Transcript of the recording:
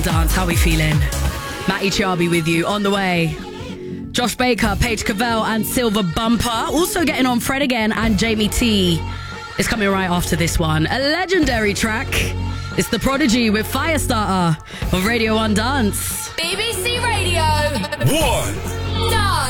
Dance, how we feeling? Matty Chabi with you on the way. Josh Baker, Paige Cavell and Silver Bumper. Also getting on Fred again and Jamie T is coming right after this one. A legendary track. It's The Prodigy with Firestarter on Radio 1 Dance. BBC Radio 1 Dance.